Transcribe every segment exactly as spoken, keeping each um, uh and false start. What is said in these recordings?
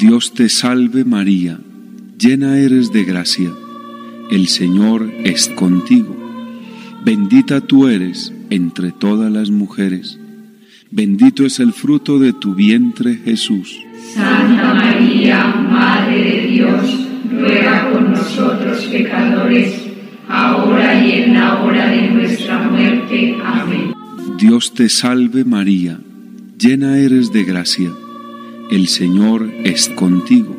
Dios te salve María, llena eres de gracia, el Señor es contigo. Bendita tú eres entre todas las mujeres, bendito es el fruto de tu vientre Jesús. Santa María, Madre de Dios, ruega por nosotros pecadores, ahora y en la hora de nuestra muerte. Amén. Dios te salve María, llena eres de gracia, el Señor es contigo.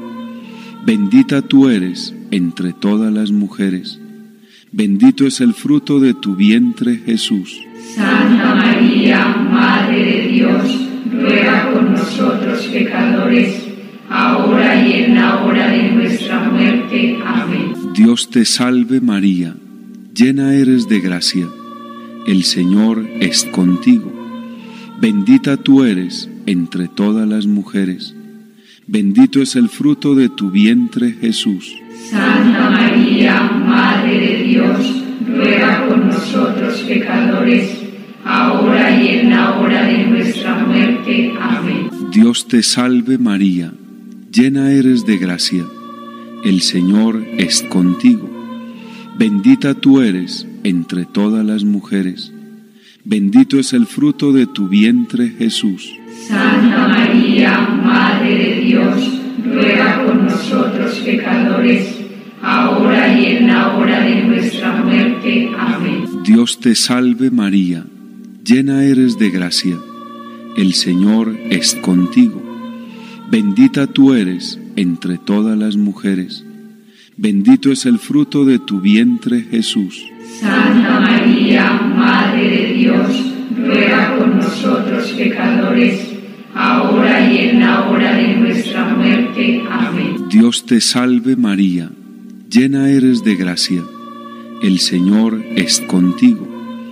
Bendita tú eres entre todas las mujeres, bendito es el fruto de tu vientre Jesús. Santa María, Madre de Dios, ruega por nosotros pecadores, ahora y en la hora de nuestra muerte. Amén. Dios te salve María, llena eres de gracia, el Señor es contigo. Bendita tú eres entre todas las mujeres, bendito es el fruto de tu vientre Jesús. Santa María, Madre de Dios, ruega por nosotros pecadores, ahora y en la hora de nuestra muerte. Amén. Dios te salve María, llena eres de gracia, el Señor es contigo. Bendita tú eres entre todas las mujeres, bendito es el fruto de tu vientre Jesús. Santa María, Madre de Dios, ruega por nosotros pecadores, ahora y en la hora de nuestra muerte. Amén. Dios te salve María, llena eres de gracia, el Señor es contigo. Bendita tú eres entre todas las mujeres, bendito es el fruto de tu vientre Jesús. Santa María, Madre de Dios, ruega por nosotros pecadores, ahora y en la hora de nuestra muerte. Amén. Dios te salve María, llena eres de gracia, el Señor es contigo.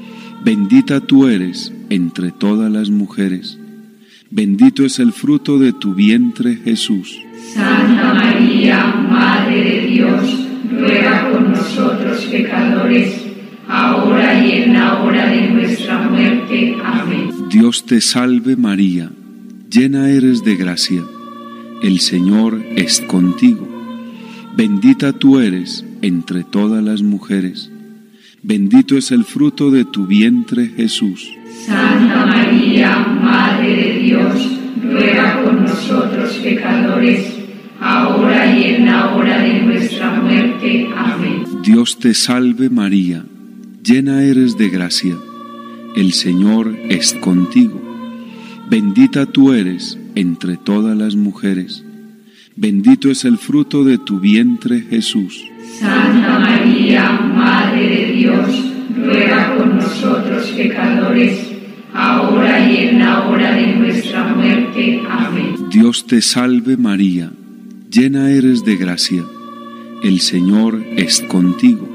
Bendita tú eres entre todas las mujeres, bendito es el fruto de tu vientre Jesús. Santa María, Madre de Dios, ruega por nosotros pecadores, ahora y en la hora de nuestra muerte. Amén. Dios te salve María, llena eres de gracia, el Señor es contigo. Bendita tú eres entre todas las mujeres, bendito es el fruto de tu vientre Jesús. Santa María, Madre de Dios, ruega por nosotros pecadores, ahora y en la hora de nuestra muerte. Amén. Dios te salve María, llena eres de gracia, el Señor es contigo. Bendita tú eres entre todas las mujeres, bendito es el fruto de tu vientre Jesús. Santa María, Madre de Dios, ruega por nosotros pecadores, ahora y en la hora de nuestra muerte. Amén. Dios te salve María, llena eres de gracia, el Señor es contigo.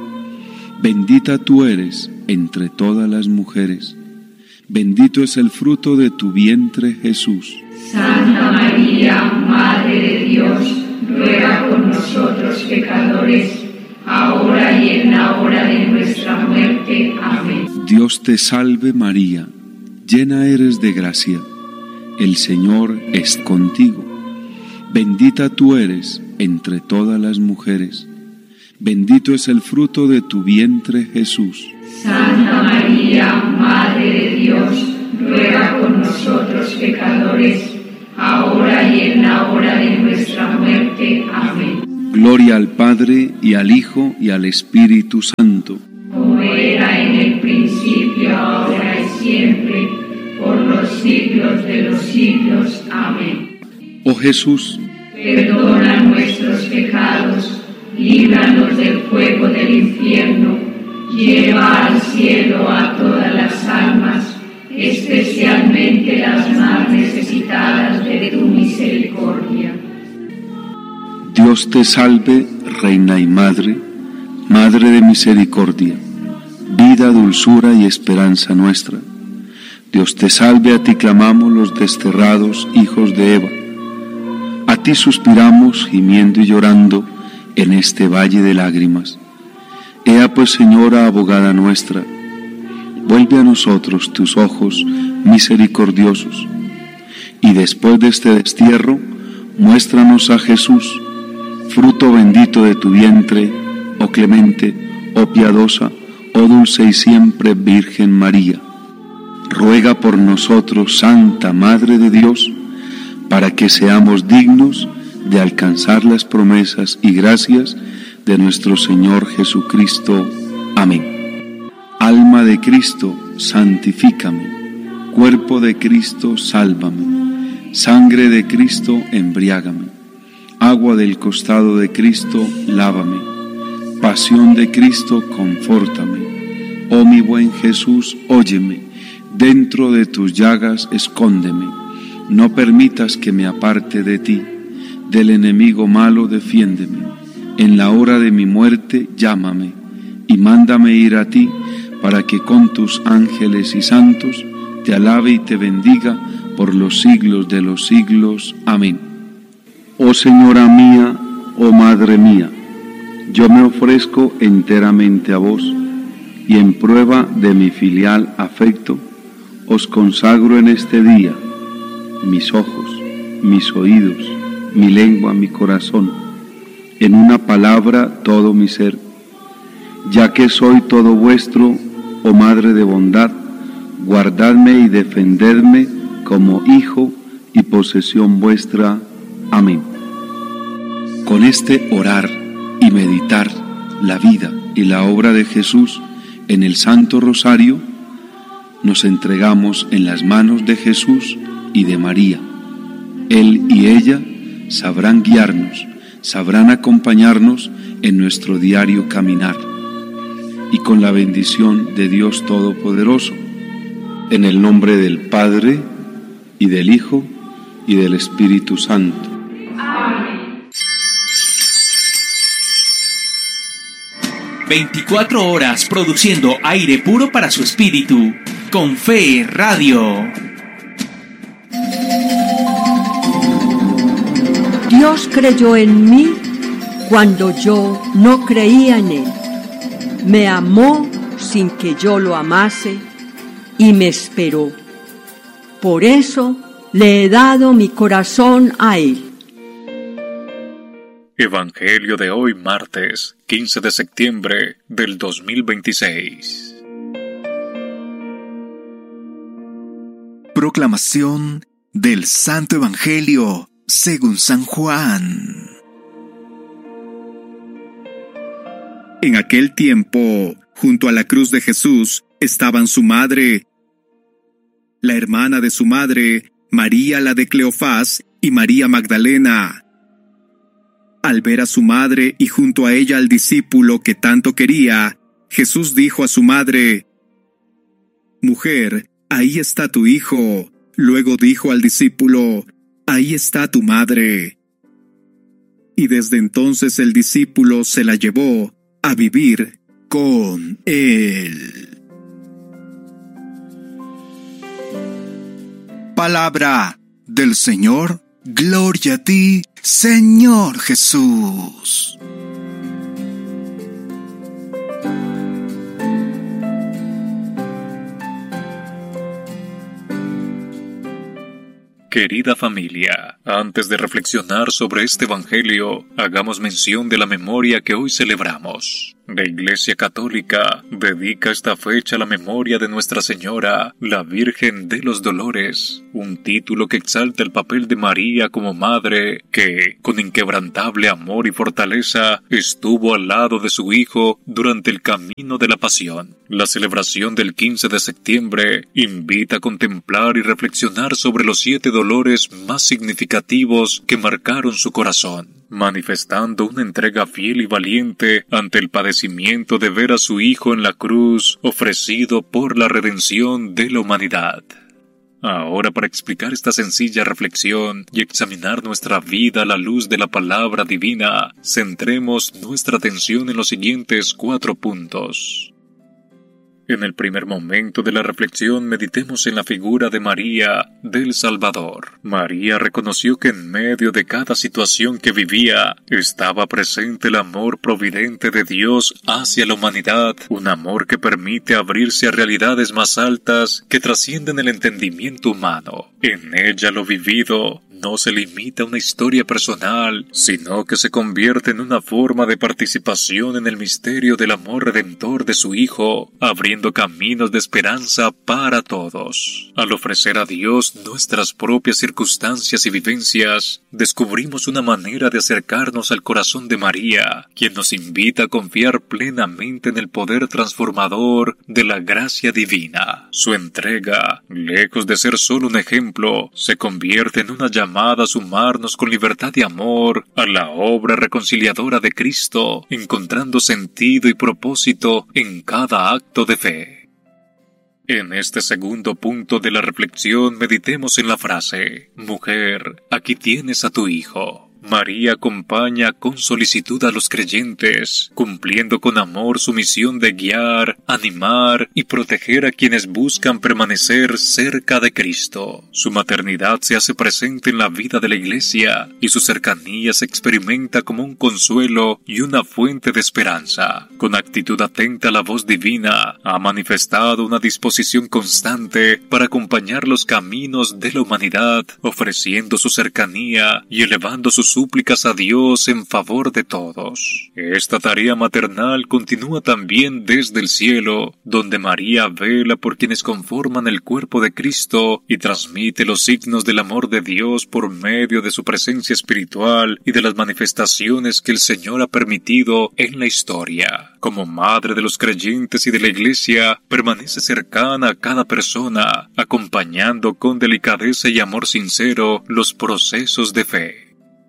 Bendita tú eres entre todas las mujeres, bendito es el fruto de tu vientre Jesús. Santa María, Madre de Dios, ruega por nosotros pecadores, ahora y en la hora de nuestra muerte. Amén. Dios te salve María, llena eres de gracia, el Señor es contigo. Bendita tú eres entre todas las mujeres, bendito es el fruto de tu vientre Jesús. Santa María, Madre de Dios, ruega por nosotros pecadores, ahora y en la hora de nuestra muerte. Amén. Gloria al Padre, y al Hijo, y al Espíritu Santo. Como era en el principio, ahora y siempre, por los siglos de los siglos. Amén. Oh Jesús, perdona nuestros pecados, líbranos del fuego del infierno, lleva al cielo a todas las almas, especialmente las más necesitadas de tu misericordia. Dios te salve, Reina y Madre, Madre de misericordia, vida, dulzura y esperanza nuestra. Dios te salve, a ti clamamos los desterrados hijos de Eva. A ti suspiramos, gimiendo y llorando, en este valle de lágrimas. Ea pues, Señora, abogada nuestra, vuelve a nosotros tus ojos misericordiosos, y después de este destierro, muéstranos a Jesús, fruto bendito de tu vientre, oh clemente, oh piadosa, oh dulce y siempre Virgen María. Ruega por nosotros, Santa Madre de Dios, para que seamos dignos de alcanzar las promesas y gracias de nuestro Señor Jesucristo. Amén. Alma de Cristo, santifícame. Cuerpo de Cristo, sálvame. Sangre de Cristo, embriágame. Agua del costado de Cristo, lávame. Pasión de Cristo, confórtame. Oh mi buen Jesús, óyeme. Dentro de tus llagas, escóndeme. No permitas que me aparte de ti. Del enemigo malo, defiéndeme. En la hora de mi muerte, llámame. Y mándame ir a ti, para que con tus ángeles y santos te alabe y te bendiga por los siglos de los siglos. Amén. Oh Señora mía, oh Madre mía, yo me ofrezco enteramente a vos, y en prueba de mi filial afecto, os consagro en este día mis ojos, mis oídos, mi lengua, mi corazón, en una palabra todo mi ser, ya que soy todo vuestro, oh Madre de bondad, guardadme y defendedme como hijo y posesión vuestra. Amén. Con este orar y meditar la vida y la obra de Jesús en el Santo Rosario, nos entregamos en las manos de Jesús y de María. Él y ella sabrán guiarnos, sabrán acompañarnos en nuestro diario caminar. Y con la bendición de Dios Todopoderoso, en el nombre del Padre, y del Hijo, y del Espíritu Santo. Amén. veinticuatro horas produciendo aire puro para su espíritu. Con Fe Radio. Dios creyó en mí cuando yo no creía en Él. Me amó sin que yo lo amase y me esperó. Por eso le he dado mi corazón a Él. Evangelio de hoy, martes quince de septiembre del dos mil veintiséis. Proclamación del Santo Evangelio según San Juan. En aquel tiempo, junto a la cruz de Jesús, estaban su madre, la hermana de su madre, María la de Cleofás, y María Magdalena. Al ver a su madre y junto a ella al discípulo que tanto quería, Jesús dijo a su madre: «Mujer, ahí está tu hijo». Luego dijo al discípulo: «Ahí está tu madre». Y desde entonces el discípulo se la llevó a vivir con él. Palabra del Señor. Gloria a ti, Señor Jesús. Querida familia, antes de reflexionar sobre este Evangelio, hagamos mención de la memoria que hoy celebramos. La Iglesia Católica dedica esta fecha a la memoria de Nuestra Señora, la Virgen de los Dolores, un título que exalta el papel de María como madre que, con inquebrantable amor y fortaleza, estuvo al lado de su Hijo durante el camino de la Pasión. La celebración del quince de septiembre invita a contemplar y reflexionar sobre los siete dolores más significativos que marcaron su corazón, manifestando una entrega fiel y valiente ante el padecimiento de ver a su Hijo en la cruz, ofrecido por la redención de la humanidad. Ahora, para explicar esta sencilla reflexión y examinar nuestra vida a la luz de la palabra divina, centremos nuestra atención en los siguientes cuatro puntos. En el primer momento de la reflexión meditemos en la figura de María del Salvador. María reconoció que en medio de cada situación que vivía estaba presente el amor providente de Dios hacia la humanidad, un amor que permite abrirse a realidades más altas que trascienden el entendimiento humano. En ella lo vivido no se limita a una historia personal, sino que se convierte en una forma de participación en el misterio del amor redentor de su Hijo, abriendo caminos de esperanza para todos. Al ofrecer a Dios nuestras propias circunstancias y vivencias, descubrimos una manera de acercarnos al corazón de María, quien nos invita a confiar plenamente en el poder transformador de la gracia divina. Su entrega, lejos de ser solo un ejemplo, se convierte en una llamada a sumarnos con libertad y amor a la obra reconciliadora de Cristo, encontrando sentido y propósito en cada acto de fe. En este segundo punto de la reflexión meditemos en la frase: Mujer, aquí tienes a tu hijo. María acompaña con solicitud a los creyentes, cumpliendo con amor su misión de guiar, animar y proteger a quienes buscan permanecer cerca de Cristo. Su maternidad se hace presente en la vida de la Iglesia y su cercanía se experimenta como un consuelo y una fuente de esperanza. Con actitud atenta a la voz divina, ha manifestado una disposición constante para acompañar los caminos de la humanidad, ofreciendo su cercanía y elevando sus súplicas a Dios en favor de todos. Esta tarea maternal continúa también desde el cielo, donde María vela por quienes conforman el cuerpo de Cristo y transmite los signos del amor de Dios por medio de su presencia espiritual y de las manifestaciones que el Señor ha permitido en la historia. Como madre de los creyentes y de la Iglesia, permanece cercana a cada persona, acompañando con delicadeza y amor sincero los procesos de fe.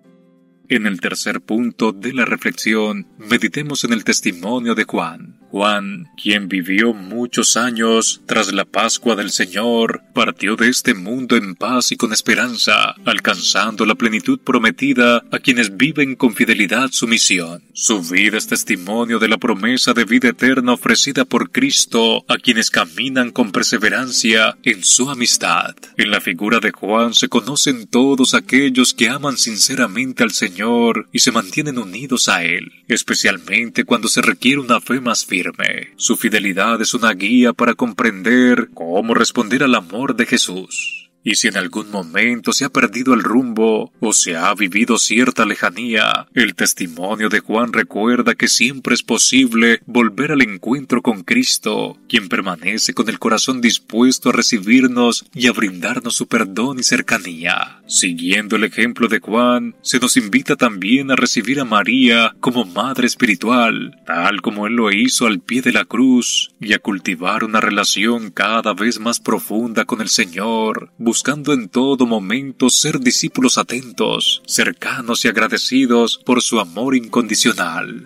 En el tercer punto de la reflexión, meditemos en el testimonio de Juan. Juan, quien vivió muchos años tras la Pascua del Señor, partió de este mundo en paz y con esperanza, alcanzando la plenitud prometida a quienes viven con fidelidad su misión. Su vida es testimonio de la promesa de vida eterna ofrecida por Cristo a quienes caminan con perseverancia en su amistad. En la figura de Juan se conocen todos aquellos que aman sinceramente al Señor y se mantienen unidos a Él, especialmente cuando se requiere una fe más firme. Su fidelidad es una guía para comprender cómo responder al amor de Jesús. Y si en algún momento se ha perdido el rumbo o se ha vivido cierta lejanía, el testimonio de Juan recuerda que siempre es posible volver al encuentro con Cristo, quien permanece con el corazón dispuesto a recibirnos y a brindarnos su perdón y cercanía. Siguiendo el ejemplo de Juan, se nos invita también a recibir a María como madre espiritual, tal como Él lo hizo al pie de la cruz, y a cultivar una relación cada vez más profunda con el Señor, buscando en todo momento ser discípulos atentos, cercanos y agradecidos por su amor incondicional.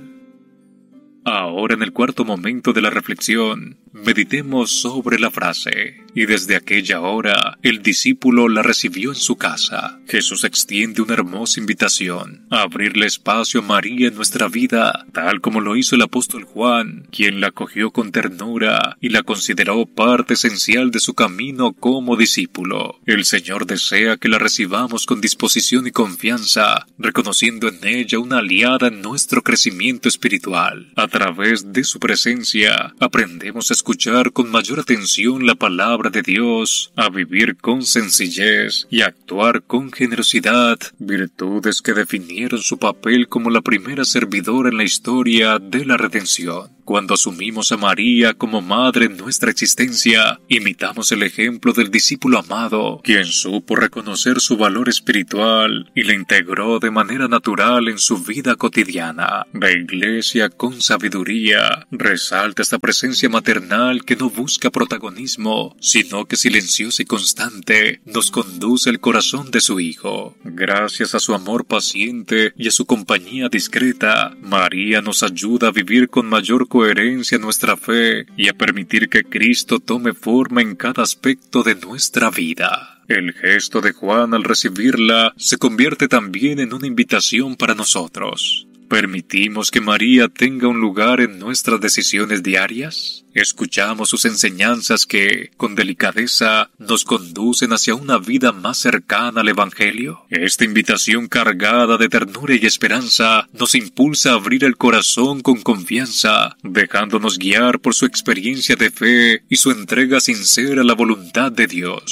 Ahora, en el cuarto momento de la reflexión, meditemos sobre la frase: y desde aquella hora el discípulo la recibió en su casa. Jesús extiende una hermosa invitación a abrirle espacio a María en nuestra vida, tal como lo hizo el apóstol Juan, quien la acogió con ternura y la consideró parte esencial de su camino como discípulo. El Señor desea que la recibamos con disposición y confianza, reconociendo en ella una aliada en nuestro crecimiento espiritual. A través de su presencia, aprendemos a escuchar con mayor atención la palabra de Dios, a vivir con sencillez y a actuar con generosidad, virtudes que definieron su papel como la primera servidora en la historia de la redención. Cuando asumimos a María como madre en nuestra existencia, imitamos el ejemplo del discípulo amado, quien supo reconocer su valor espiritual y la integró de manera natural en su vida cotidiana. La Iglesia, con sabiduría, resalta esta presencia maternal que no busca protagonismo, sino que silenciosa y constante nos conduce al corazón de su Hijo. Gracias a su amor paciente y a su compañía discreta, María nos ayuda a vivir con mayor coherencia nuestra fe y a permitir que Cristo tome forma en cada aspecto de nuestra vida. El gesto de Juan al recibirla se convierte también en una invitación para nosotros. ¿Permitimos que María tenga un lugar en nuestras decisiones diarias? ¿Escuchamos sus enseñanzas que, con delicadeza, nos conducen hacia una vida más cercana al Evangelio? Esta invitación cargada de ternura y esperanza nos impulsa a abrir el corazón con confianza, dejándonos guiar por su experiencia de fe y su entrega sincera a la voluntad de Dios.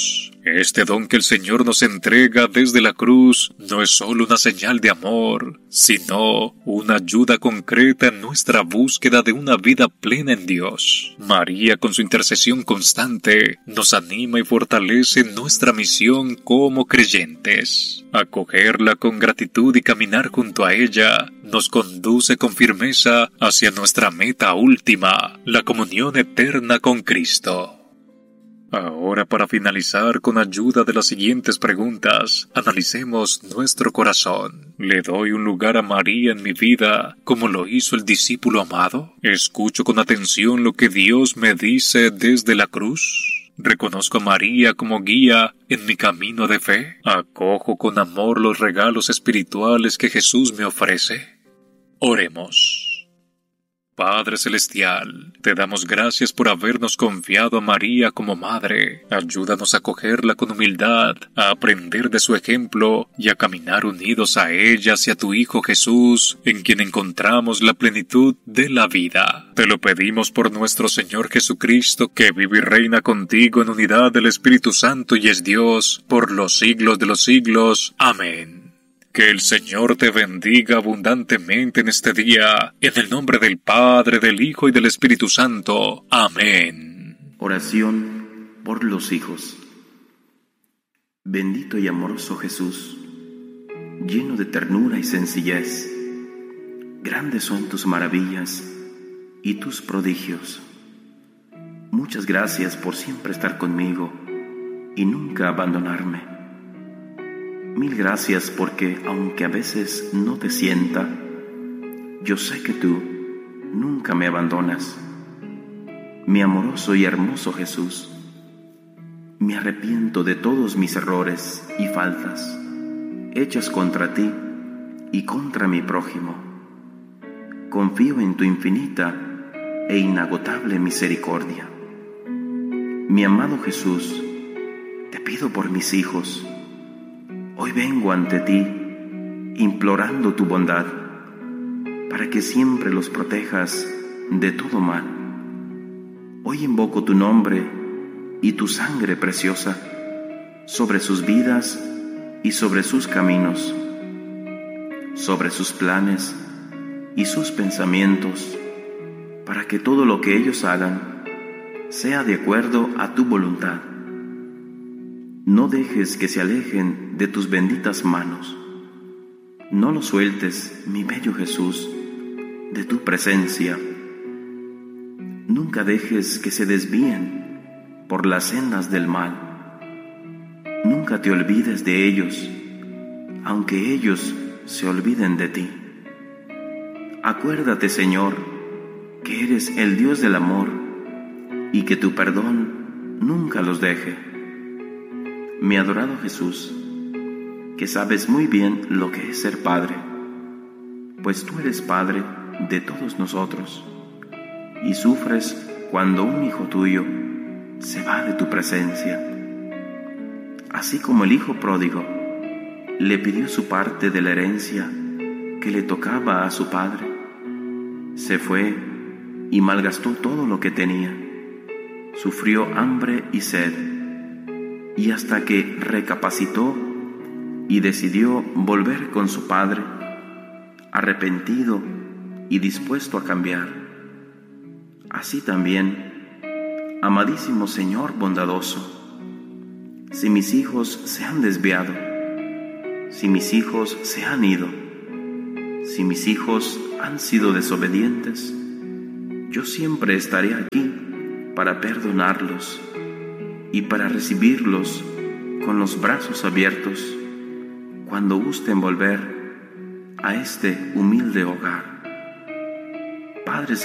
Este don que el Señor nos entrega desde la cruz no es solo una señal de amor, sino una ayuda concreta en nuestra búsqueda de una vida plena en Dios. María, con su intercesión constante, nos anima y fortalece nuestra misión como creyentes. Acogerla con gratitud y caminar junto a ella nos conduce con firmeza hacia nuestra meta última, la comunión eterna con Cristo. Ahora, para finalizar, con ayuda de las siguientes preguntas, analicemos nuestro corazón. ¿Le doy un lugar a María en mi vida como lo hizo el discípulo amado? ¿Escucho con atención lo que Dios me dice desde la cruz? ¿Reconozco a María como guía en mi camino de fe? ¿Acojo con amor los regalos espirituales que Jesús me ofrece? Oremos. Padre Celestial, te damos gracias por habernos confiado a María como madre. Ayúdanos a acogerla con humildad, a aprender de su ejemplo y a caminar unidos a ella hacia tu Hijo Jesús, en quien encontramos la plenitud de la vida. Te lo pedimos por nuestro Señor Jesucristo, que vive y reina contigo en unidad del Espíritu Santo y es Dios, por los siglos de los siglos. Amén. Que el Señor te bendiga abundantemente en este día, en el nombre del Padre, del Hijo y del Espíritu Santo. Amén. Oración por los hijos. Bendito y amoroso Jesús, lleno de ternura y sencillez, grandes son tus maravillas y tus prodigios. Muchas gracias por siempre estar conmigo y nunca abandonarme. Mil gracias porque, aunque a veces no te sienta, yo sé que tú nunca me abandonas. Mi amoroso y hermoso Jesús, me arrepiento de todos mis errores y faltas, hechas contra ti y contra mi prójimo. Confío en tu infinita e inagotable misericordia. Mi amado Jesús, te pido por mis hijos. Hoy vengo ante ti, implorando tu bondad, para que siempre los protejas de todo mal. Hoy invoco tu nombre y tu sangre preciosa sobre sus vidas y sobre sus caminos, sobre sus planes y sus pensamientos, para que todo lo que ellos hagan sea de acuerdo a tu voluntad. No dejes que se alejen de tus benditas manos. No los sueltes, mi bello Jesús, de tu presencia. Nunca dejes que se desvíen por las sendas del mal. Nunca te olvides de ellos, aunque ellos se olviden de ti. Acuérdate, Señor, que eres el Dios del amor y que tu perdón nunca los deje. Mi adorado Jesús, que sabes muy bien lo que es ser padre, pues tú eres padre de todos nosotros, y sufres cuando un hijo tuyo se va de tu presencia. Así como el hijo pródigo le pidió su parte de la herencia que le tocaba a su padre, se fue y malgastó todo lo que tenía, sufrió hambre y sed, y hasta que recapacitó y decidió volver con su padre, arrepentido y dispuesto a cambiar. Así también, amadísimo Señor bondadoso, si mis hijos se han desviado, si mis hijos se han ido, si mis hijos han sido desobedientes, yo siempre estaré aquí para perdonarlos y para recibirlos con los brazos abiertos cuando gusten volver a este humilde hogar. Padre